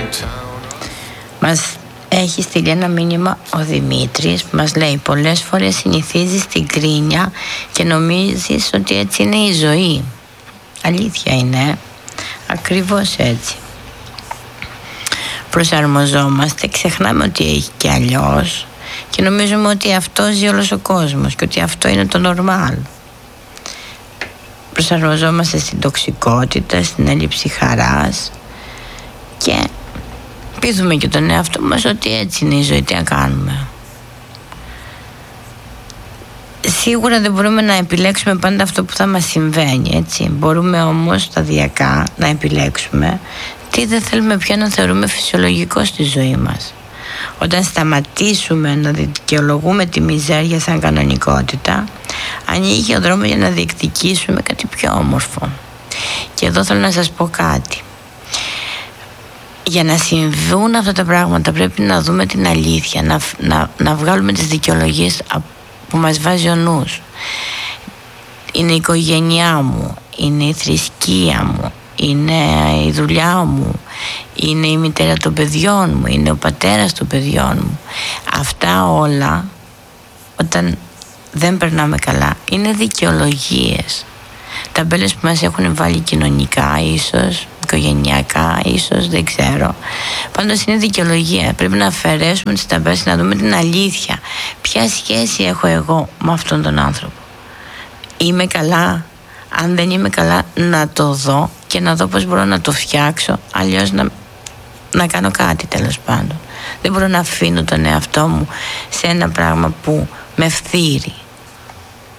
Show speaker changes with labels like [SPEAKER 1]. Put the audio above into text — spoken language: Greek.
[SPEAKER 1] Μας έχει στείλει ένα μήνυμα ο Δημήτρης που μας λέει: πολλές φορές συνηθίζεις την κρίνια και νομίζεις ότι έτσι είναι η ζωή. Αλήθεια είναι, ακριβώς έτσι. Προσαρμοζόμαστε, ξεχνάμε ότι έχει και αλλιώς και νομίζουμε ότι αυτό ζει όλος ο κόσμος και ότι αυτό είναι το normal. Προσαρμοζόμαστε στην τοξικότητα, στην έλλειψη χαράς και πείθουμε και τον εαυτό μας ότι έτσι είναι η ζωή, τι να κάνουμε. Σίγουρα δεν μπορούμε να επιλέξουμε πάντα αυτό που θα μας συμβαίνει, έτσι. Μπορούμε όμως σταδιακά να επιλέξουμε τι δεν θέλουμε πια να θεωρούμε φυσιολογικό στη ζωή μας. Όταν σταματήσουμε να δικαιολογούμε τη μιζέρια σαν κανονικότητα, ανοίγει ο δρόμος για να διεκδικήσουμε κάτι πιο όμορφο. Και εδώ θέλω να σας πω κάτι. Για να συμβούν αυτά τα πράγματα πρέπει να δούμε την αλήθεια, να βγάλουμε τις δικαιολογίες που μας βάζει ο νους. Είναι η οικογένειά μου, είναι η θρησκεία μου, είναι η δουλειά μου, είναι η μητέρα των παιδιών μου, είναι ο πατέρας των παιδιών μου. Αυτά όλα, όταν δεν περνάμε καλά, είναι δικαιολογίες. Ταμπέλες που μας έχουν βάλει κοινωνικά, ίσως οικογενειακά, ίσως, δεν ξέρω. Πάντως είναι δικαιολογία. Πρέπει να αφαιρέσουμε τις ταμπέλες, να δούμε την αλήθεια. Ποια σχέση έχω εγώ με αυτόν τον άνθρωπο? Είμαι καλά? Αν δεν είμαι καλά, να το δω και να δω πώς μπορώ να το φτιάξω, αλλιώς να κάνω κάτι, τέλος πάντων. Δεν μπορώ να αφήνω τον εαυτό μου σε ένα πράγμα που με φθείρει.